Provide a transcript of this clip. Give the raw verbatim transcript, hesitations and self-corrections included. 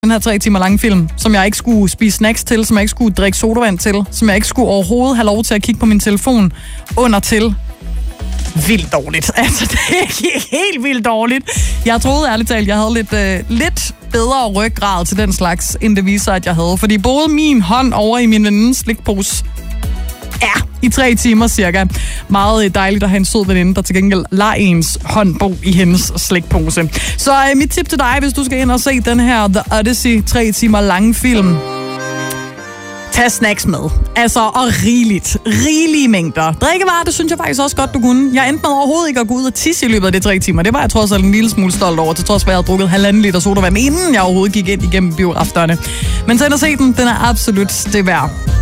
den her tre timer lange film, som jeg ikke skulle spise snacks til, som jeg ikke skulle drikke sodavand til, som jeg ikke skulle overhovedet have lov til at kigge på min telefon under til. Vildt dårligt. Altså, det er helt vildt dårligt. Jeg troede ærligt talt, jeg havde lidt, øh, lidt bedre ryggrad til den slags, end det viser, at jeg havde. Fordi både min hånd over i min venindens slikpose, ja, i tre timer cirka. Meget dejligt at have en sød veninde, der til gengæld lader ens hånd bo i hendes slikpose. Så øh, mit tip til dig, hvis du skal ind og se den her The Odyssey tre timer lange film. Tag snacks med. Altså, og rigeligt. Rigelige mængder. Drikkevarer, det synes jeg faktisk også godt, du kunne. Jeg endte med overhovedet ikke at gå ud og tisse i løbet af de tre timer. Det var jeg trods alt en lille smule stolt over, til trods for, at jeg havde drukket halvanden liter sodavand, inden jeg overhovedet gik ind igennem biografterne. Men så ind og se den, den er absolut det værd.